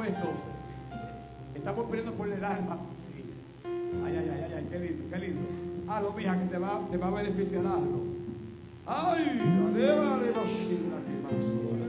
haciendo esto. Estamos pidiendo por el alma. Sí. Ay, ay, ay, ay, qué lindo, qué lindo. Hazlo, mija, que te va a beneficiar algo. Ay, aleva, aleva,